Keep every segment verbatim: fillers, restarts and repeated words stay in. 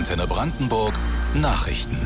Antenne Brandenburg Nachrichten.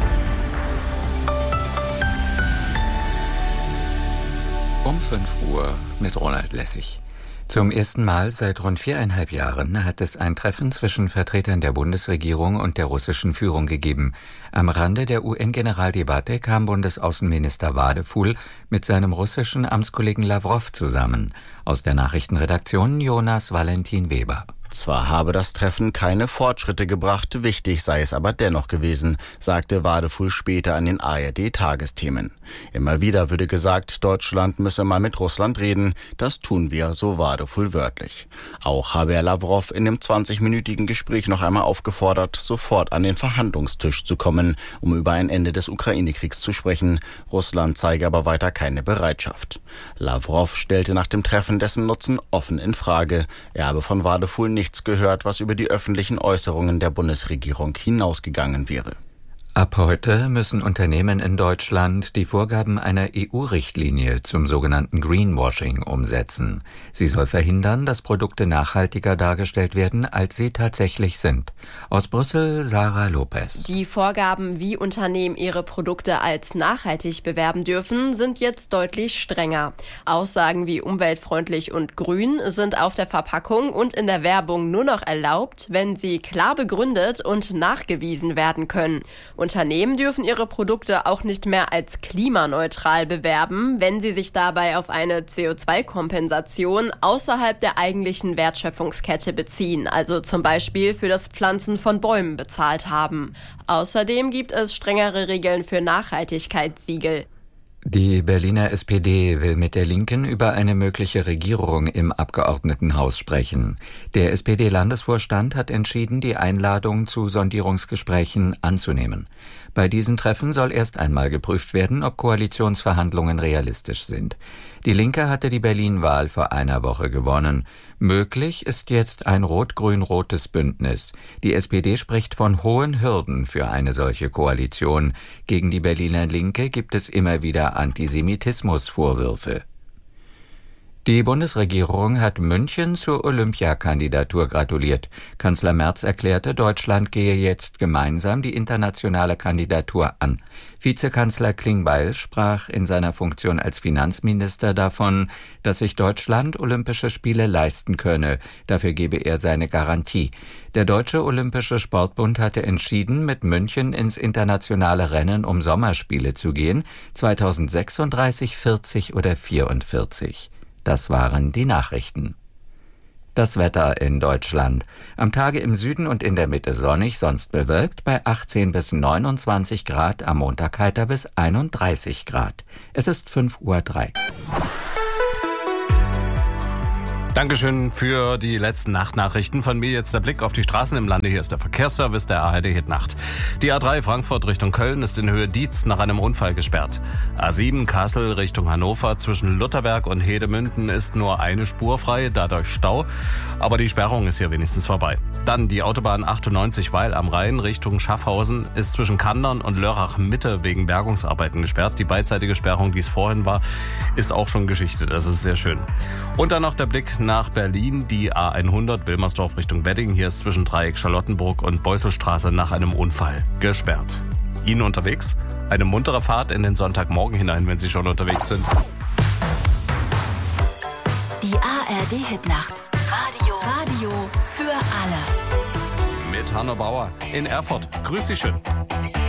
Um fünf Uhr mit Ronald Lessig. Zum ersten Mal seit rund viereinhalb Jahren hat es ein Treffen zwischen Vertretern der Bundesregierung und der russischen Führung gegeben. Am Rande der U N-Generaldebatte kam Bundesaußenminister Wadefuhl mit seinem russischen Amtskollegen Lawrow zusammen. Aus der Nachrichtenredaktion Jonas Valentin Weber. Zwar habe das Treffen keine Fortschritte gebracht, wichtig sei es aber dennoch gewesen, sagte Wadefuhl später an den A R D-Tagesthemen. Immer wieder würde gesagt, Deutschland müsse mal mit Russland reden, das tun wir, so Wadefuhl wörtlich. Auch habe er Lawrow in dem zwanzigminütigen Gespräch noch einmal aufgefordert, sofort an den Verhandlungstisch zu kommen, um über ein Ende des Ukraine-Kriegs zu sprechen. Russland zeige aber weiter keine Bereitschaft. Lawrow stellte nach dem Treffen dessen Nutzen offen in Frage. Er habe von Wadefuhl nicht nichts gehört, was über die öffentlichen Äußerungen der Bundesregierung hinausgegangen wäre. Ab heute müssen Unternehmen in Deutschland die Vorgaben einer E U-Richtlinie zum sogenannten Greenwashing umsetzen. Sie soll verhindern, dass Produkte nachhaltiger dargestellt werden, als sie tatsächlich sind. Aus Brüssel Sarah Lopez. Die Vorgaben, wie Unternehmen ihre Produkte als nachhaltig bewerben dürfen, sind jetzt deutlich strenger. Aussagen wie umweltfreundlich und grün sind auf der Verpackung und in der Werbung nur noch erlaubt, wenn sie klar begründet und nachgewiesen werden können. Unternehmen dürfen ihre Produkte auch nicht mehr als klimaneutral bewerben, wenn sie sich dabei auf eine C O zwei Kompensation außerhalb der eigentlichen Wertschöpfungskette beziehen, also zum Beispiel für das Pflanzen von Bäumen bezahlt haben. Außerdem gibt es strengere Regeln für Nachhaltigkeitssiegel. Die Berliner S P D will mit der Linken über eine mögliche Regierung im Abgeordnetenhaus sprechen. Der S P D-Landesvorstand hat entschieden, die Einladung zu Sondierungsgesprächen anzunehmen. Bei diesen Treffen soll erst einmal geprüft werden, ob Koalitionsverhandlungen realistisch sind. Die Linke hatte die Berlin-Wahl vor einer Woche gewonnen. Möglich ist jetzt ein rot-grün-rotes Bündnis. Die S P D spricht von hohen Hürden für eine solche Koalition. Gegen die Berliner Linke gibt es immer wieder Antisemitismusvorwürfe. Die Bundesregierung hat München zur Olympiakandidatur gratuliert. Kanzler Merz erklärte, Deutschland gehe jetzt gemeinsam die internationale Kandidatur an. Vizekanzler Klingbeil sprach in seiner Funktion als Finanzminister davon, dass sich Deutschland Olympische Spiele leisten könne. Dafür gebe er seine Garantie. Der Deutsche Olympische Sportbund hatte entschieden, mit München ins internationale Rennen um Sommerspiele zu gehen, zweitausendsechsunddreißig, vierzig oder vierundvierzig. Das waren die Nachrichten. Das Wetter in Deutschland. Am Tage im Süden und in der Mitte sonnig, sonst bewölkt, bei achtzehn bis neunundzwanzig Grad, am Montag heiter bis einunddreißig Grad. Es ist fünf Uhr drei. Dankeschön für die letzten Nachtnachrichten. Von mir jetzt der Blick auf die Straßen im Lande. Hier ist der Verkehrsservice der A R D Hit Nacht. Die A drei Frankfurt Richtung Köln ist in Höhe Dietz nach einem Unfall gesperrt. A sieben Kassel Richtung Hannover zwischen Lutherberg und Hedemünden ist nur eine Spur frei, dadurch Stau. Aber die Sperrung ist hier wenigstens vorbei. Dann die Autobahn achtundneunzig Weil am Rhein Richtung Schaffhausen ist zwischen Kandern und Lörrach Mitte wegen Bergungsarbeiten gesperrt. Die beidseitige Sperrung, die es vorhin war, ist auch schon Geschichte. Das ist sehr schön. Und dann noch der Blick nach Berlin, die A hundert Wilmersdorf Richtung Wedding. Hier ist zwischen Dreieck Charlottenburg und Beuselstraße nach einem Unfall gesperrt. Ihnen unterwegs eine muntere Fahrt in den Sonntagmorgen hinein, wenn Sie schon unterwegs sind. Die A R D Hit Nacht. Radio. Radio für alle. Mit Hanno Bauer in Erfurt. Grüß Sie schön.